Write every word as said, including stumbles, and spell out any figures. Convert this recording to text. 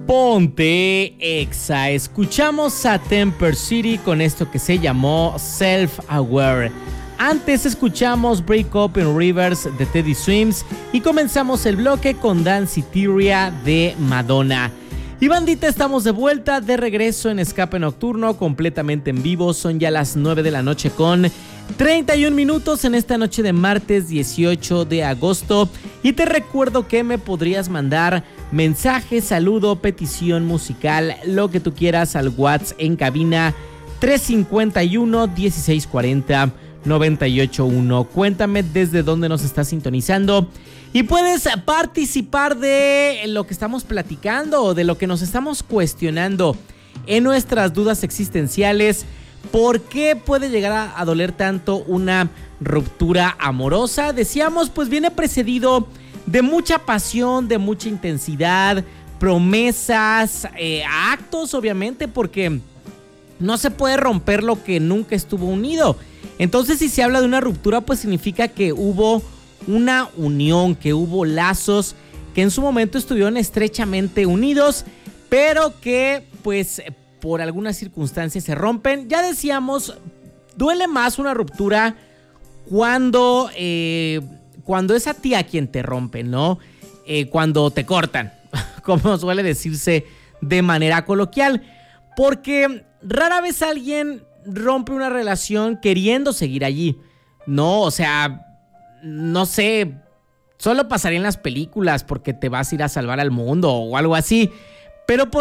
Ponte Exa. Escuchamos a Temper City con esto que se llamó Self Aware. Antes escuchamos Break Up in Rivers de Teddy Swims y comenzamos el bloque con Danceteria de Madonna. Y bandita, estamos de vuelta, de regreso en Escape Nocturno, completamente en vivo. Son ya las nueve de la noche con treinta y un minutos en esta noche de martes dieciocho de agosto. Y te recuerdo que me podrías mandar mensaje, saludo, petición musical, lo que tú quieras al WhatsApp en cabina tres cinco uno, dieciséis cuarenta, noventa y ocho uno. Cuéntame desde dónde nos estás sintonizando y puedes participar de lo que estamos platicando o de lo que nos estamos cuestionando en nuestras dudas existenciales. ¿Por qué puede llegar a, a doler tanto una ruptura amorosa? Decíamos, pues viene precedido de mucha pasión, de mucha intensidad, promesas, eh, actos, obviamente, porque no se puede romper lo que nunca estuvo unido. Entonces, si se habla de una ruptura, pues significa que hubo una unión, que hubo lazos que en su momento estuvieron estrechamente unidos, pero que, pues, por algunas circunstancias se rompen. Ya decíamos, duele más una ruptura cuando... Eh, Cuando es a ti a quien te rompen, ¿no? Eh, cuando te cortan, como suele decirse de manera coloquial. Porque rara vez alguien rompe una relación queriendo seguir allí, ¿no? O sea, no sé, solo pasaría en las películas porque te vas a ir a salvar al mundo o algo así. Pero por